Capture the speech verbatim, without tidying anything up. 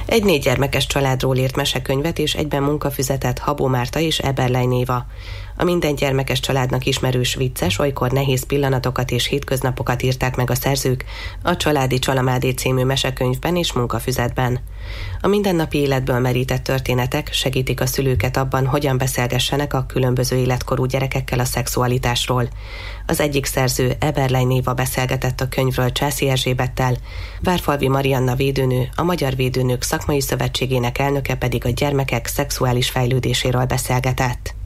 Egy négy gyermekes családról írt mesekönyvet és egyben munkafüzetet Habó Márta és Eberlein Éva. A minden gyermekes családnak ismerős, vicces, olykor nehéz pillanatokat és hétköznapokat írták meg a szerzők a Családi Csalamádé című mesekönyvben és munkafüzetben. A mindennapi életből merített történetek segítik a szülőket abban, hogyan beszélgessenek a különböző életkorú gyerekekkel a szexualitásról. Az egyik szerző, Eberlein Éva beszélgetett a könyvről Császi Erzsébettel, Várfalvi Marianna védőnő, a Magyar Védőnők Szakmai Szövetségének elnöke pedig a gyermekek szexuális fejlődéséről beszélgetett.